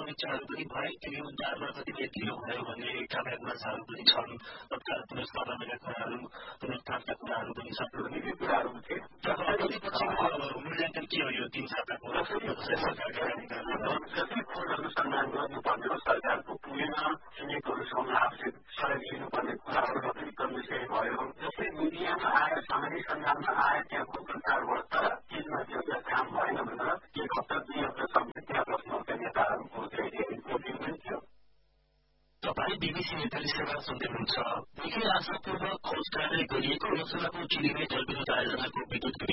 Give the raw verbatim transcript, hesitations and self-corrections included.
समीक्षाहरू पनि भए तिनी मुद्दाहरूमा कतिपय ढिलो भयो भन्ने कामयाबहरू पनि छन् तत्काल पुरस्कार लगाएका कुराहरू पुरस्कारका कुराहरू पनि छन् यी कुराहरू थिए प्रतिपक्षको मूल्याङ्कन के हो यो तीन साताको सरकारका कार्यकालमा जति खोज अनुसन्धान गर्नुपर्ने हो सरकारको पुगेन छिमेकहरूसँग आवश्यक सहयोग लिनुपर्ने कुराहरू पनि कम विषय भयो जस्तै मिडियामा आएर सामाजिक सञ्जालमा आएर त्यहाँको प्रचार भयो तर त्यसमा त्यो काम भएन भनेर एक हप्ता दुई हप्तासम्म त्यहाँ बस्नुहुन्थ्यो नेताहरूको चाहिँ रिपोर्टिङ पनि थियो। तपाईँ बीबीसी नेपाली सेवा सुन्दै हुनुहुन्छ। निकै आशापूर्वक खोज कार्य गरिएको योजनाको चिलिमे जलविद्युत आयोजनाको विद्युत